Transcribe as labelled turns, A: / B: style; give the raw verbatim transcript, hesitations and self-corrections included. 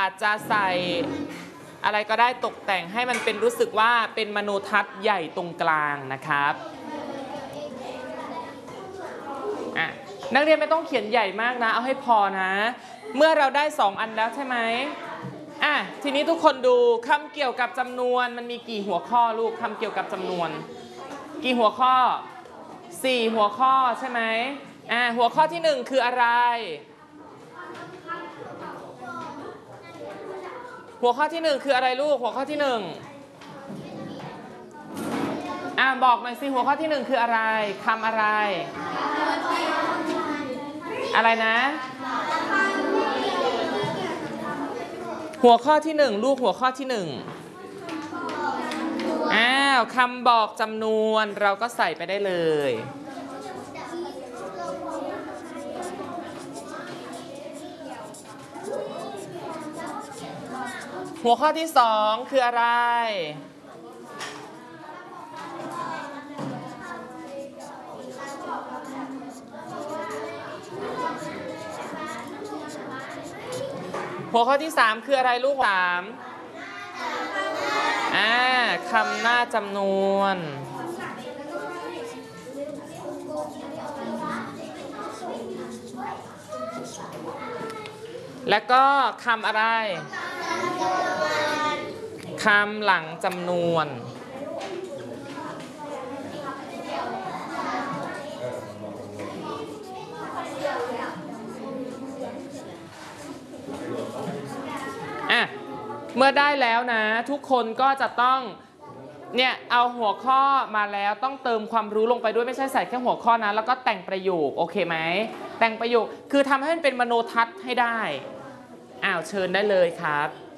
A: อาจจะใส่อะไรก็ได้ตกแต่งให้มันเป็นรู้สึกว่าเป็นมโนทัศน์ใหญ่ตรงกลางนะครับอ่ะนักเรียนไม่ต้องเขียนใหญ่มากนะเอาให้พอนะเมื่อเราได้สองอันแล้วใช่ไหมอ่ะทีนี้ทุกคนดูคำเกี่ยวกับจำนวนมันมีกี่หัวข้อลูกคำเกี่ยวกับจำนวนกี่หัวข้อสี่หัวข้อใช่ไหมอ่ะหัวข้อที่หนึ่งคืออะไรหัวข้อที่หนึ่งคืออะไรลูกหัวข้อที่หนึ่งอ่ะบอกหน่อยสิหัวข้อที่หนึ่งคืออะไรคำอะไรอะไรนะหัวข้อที่หนึ่งลูกหัวข้อที่หนึ่งอ้าวคำบอกจำนวนเราก็ใส่ไปได้เลยหัวข้อที่สองคืออะไรหัวข้อที่สามคืออะไรลูกสามอ่าคำหน้าจำนวนแล้วก็คำอะไรคำหลังจำนวนอ่ะเมื่อได้แล้วนะทุกคนก็จะต้องเนี่ยเอาหัวข้อมาแล้วต้องเติมความรู้ลงไปด้วยไม่ใช่ใส่แค่หัวข้อนะแล้วก็แต่งประโยคโอเคไหมแต่งประโยคคือทำให้มันเป็นมโนทัศน์ให้ได้อ้าวเชิญได้เลยครับ